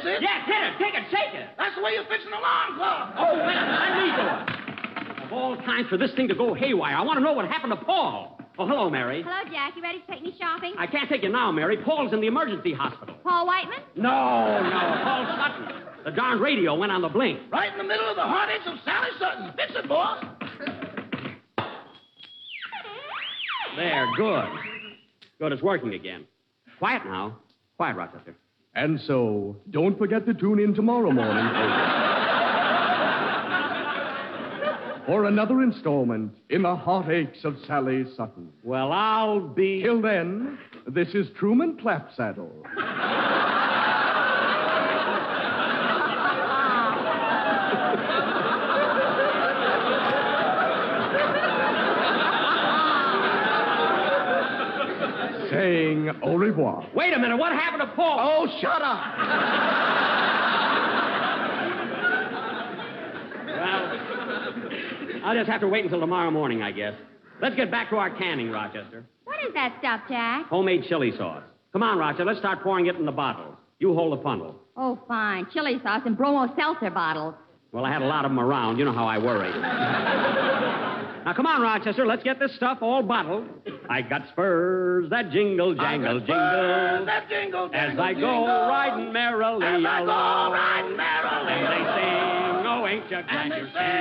it? Yes, hit it. Kick it. Shake it. That's the way you're fixing an alarm clock. Oh, wait a minute. Let me do it. Of all times for this thing to go haywire, I want to know what happened to Paul. Oh, hello, Mary. Hello, Jack. You ready to take me shopping? I can't take you now, Mary. Paul's in the emergency hospital. Paul Whiteman? No, Paul Sutton. The darn radio went on the blink. Right in the middle of the heartaches of Sally Sutton. Fix it, boss. There, good. Good, it's working again. Quiet now. Quiet, Rochester. And so, don't forget to tune in tomorrow morning for another installment in the heartaches of Sally Sutton. Well, I'll be... Till then, this is Truman Clapsaddle. Saying au revoir. Wait a minute, what happened to Paul? Oh, shut up. Well, I'll just have to wait until tomorrow morning, I guess. Let's get back to our canning, Rochester. What is that stuff, Jack? Homemade chili sauce. Come on, Rochester, let's start pouring it in the bottles. You hold the funnel. Oh, fine. Chili sauce and bromo seltzer bottles. Well, I had a lot of them around. You know how I worry. Now, come on, Rochester. Let's get this stuff all bottled. I got spurs that jingle, jangle, jingle. That jingle, As jingle, I go jingle. riding merrily As I go along. riding merrily And they sing, oh, ain't you glad And they you're sing,